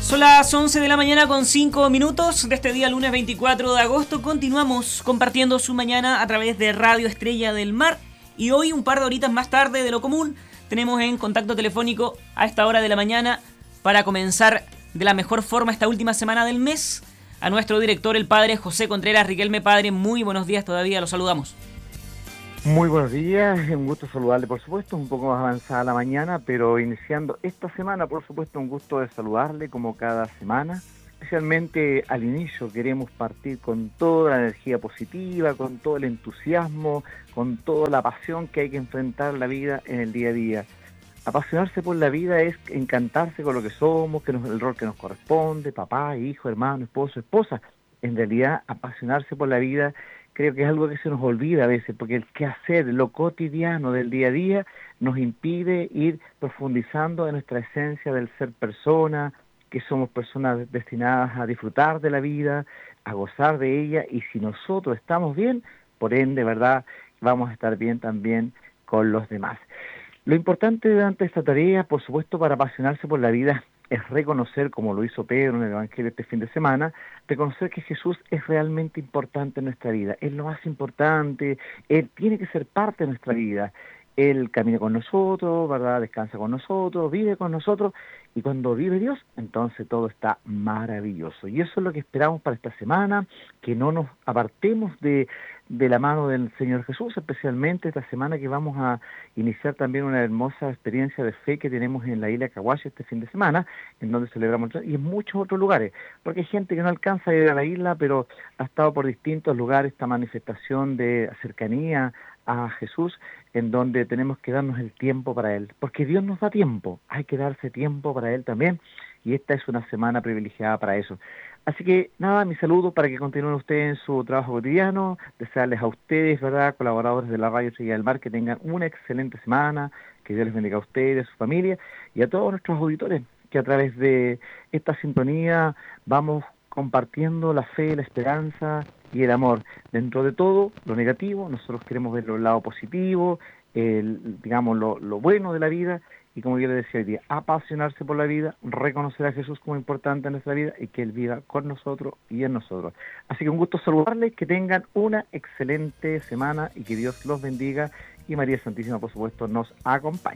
Son las 11 de la mañana con 5 minutos de este día lunes 24 de agosto. Continuamos compartiendo su mañana a través de Radio Estrella del Mar. Y hoy, un par de horitas más tarde de lo común, tenemos en contacto telefónico a esta hora de la mañana para comenzar de la mejor forma esta última semana del mes a nuestro director, el padre José Contreras. Riquelme, padre, muy buenos días todavía, lo saludamos. Muy buenos días, un gusto saludarle, por supuesto, un poco más avanzada la mañana, pero iniciando esta semana, por supuesto, un gusto de saludarle como cada semana. Especialmente al inicio queremos partir con toda la energía positiva, con todo el entusiasmo, con toda la pasión que hay que enfrentar la vida en el día a día. Apasionarse por la vida es encantarse con lo que somos, el rol que nos corresponde, papá, hijo, hermano, esposo, esposa. En realidad, apasionarse por la vida creo que es algo que se nos olvida a veces, porque el quehacer, lo cotidiano del día a día, nos impide ir profundizando en nuestra esencia del ser persona, que somos personas destinadas a disfrutar de la vida, a gozar de ella, y si nosotros estamos bien, por ende, ¿verdad?, vamos a estar bien también con los demás. Lo importante durante esta tarea, por supuesto, para apasionarse por la vida, es reconocer, como lo hizo Pedro en el Evangelio este fin de semana, reconocer que Jesús es realmente importante en nuestra vida, es lo más importante, Él tiene que ser parte de nuestra vida. Él camina con nosotros, ¿verdad?, descansa con nosotros, vive con nosotros, y cuando vive Dios, entonces todo está maravilloso. Y eso es lo que esperamos para esta semana, que no nos apartemos de la mano del Señor Jesús, especialmente esta semana que vamos a iniciar también una hermosa experiencia de fe que tenemos en la isla Cahuache este fin de semana, en donde celebramos, y en muchos otros lugares, porque hay gente que no alcanza a ir a la isla, pero ha estado por distintos lugares esta manifestación de cercanía a Jesús, en donde tenemos que darnos el tiempo para Él, porque Dios nos da tiempo, hay que darse tiempo para Él también, y esta es una semana privilegiada para eso. Así que nada, mi saludo para que continúen ustedes en su trabajo cotidiano, desearles a ustedes, ¿verdad?, colaboradores de la Radio Estrella del Mar, que tengan una excelente semana, que Dios les bendiga a ustedes, a su familia, y a todos nuestros auditores, que a través de esta sintonía vamos compartiendo la fe, la esperanza y el amor. Dentro de todo lo negativo, nosotros queremos ver el lado positivo, digamos lo bueno de la vida, y como yo les decía hoy día, apasionarse por la vida, reconocer a Jesús como importante en nuestra vida y que Él viva con nosotros y en nosotros. Así que un gusto saludarles, que tengan una excelente semana y que Dios los bendiga y María Santísima, por supuesto, nos acompañe.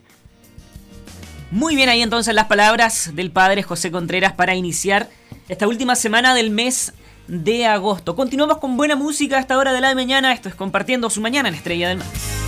Muy bien, ahí entonces las palabras del padre José Contreras para iniciar esta última semana del mes de agosto. Continuamos con buena música a esta hora de la mañana. Esto es Compartiendo su Mañana en Estrella del Mar.